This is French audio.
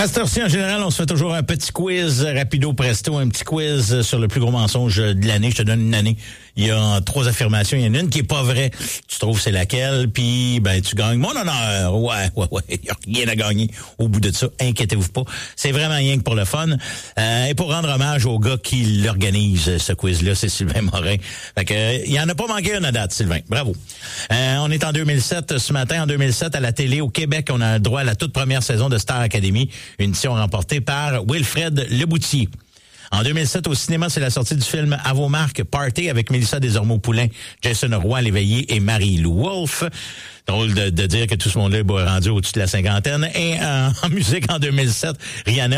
À cette heure-ci, en général, on se fait toujours un petit quiz rapido presto, un petit quiz sur le plus gros mensonge de l'année. Je te donne une année. Il y a 3 affirmations. Il y en a une qui est pas vraie. Tu trouves c'est laquelle, puis ben tu gagnes mon honneur. Ouais. Il y a rien à gagner au bout de ça. Inquiétez-vous pas. C'est vraiment rien que pour le fun. Et pour rendre hommage au gars qui l'organise, ce quiz-là, c'est Sylvain Morin. Fait que il y en a pas manqué une à date, Sylvain. Bravo. On est en 2007 ce matin. En 2007, à la télé au Québec, on a le droit à la toute première saison de Star Academy, une édition remportée par Wilfred Leboutier. En 2007, au cinéma, c'est la sortie du film À vos marques, Party, avec Mélissa Desormeaux-Poulain, Jason Roy Léveillé et Marie-Lou Wolfe. Drôle de dire que tout ce monde-là est rendu au-dessus de la cinquantaine. Et en musique, en 2007, Rihanna